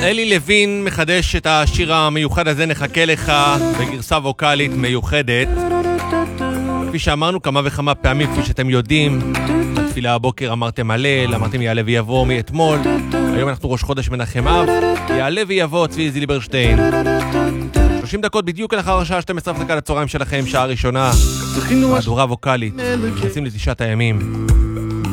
אלי לוין מחדש את השיר המיוחד הזה, נחכה לך, בגרסה ווקלית מיוחדת. כפי שאמרנו כמה וכמה פעמים, כפי שאתם יודעים, בתפילה הבוקר אמרתם הלל, אמרתם יעלה ויבוא מאתמול. היום אנחנו ראש חודש מנחם אב, יעלה ויבוא צבי זילברשטיין. 30 דקות בדיוק לאחר השעה 12 דקה לצהריים שלכם, שעה ראשונה, מהדורה ווקלית, נכנסים לתשעת הימים.